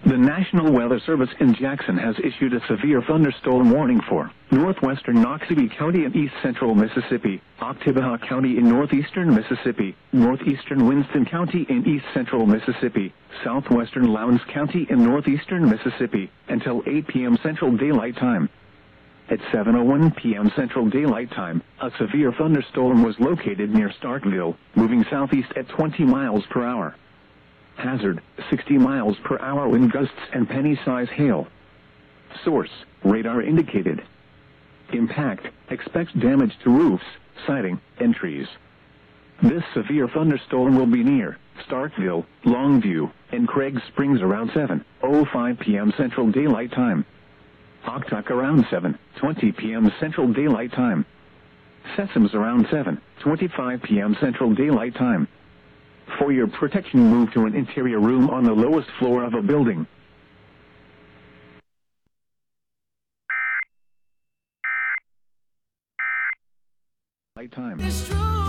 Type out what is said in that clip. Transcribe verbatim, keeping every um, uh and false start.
The National Weather Service in Jackson has issued a severe thunderstorm warning for northwestern Noxubee County in east central Mississippi, Oktibbeha County in northeastern Mississippi, northeastern Winston County in east central Mississippi, southwestern Lowndes County in northeastern Mississippi, until eight p m Central Daylight Time. At seven oh one p m Central Daylight Time, a severe thunderstorm was located near Starkville, moving southeast at twenty miles per hour. Hazard, sixty miles per hour wind gusts and penny-size hail. Source, radar indicated. Impact, expects damage to roofs, siding, and trees. This severe thunderstorm will be near Starkville, Longview, and Craig Springs around seven oh five p m Central Daylight Time. Oktok around seven twenty p m Central Daylight Time. Sessoms around seven twenty-five p m Central Daylight Time. For your protection, move to an interior room on the lowest floor of a building. Light time.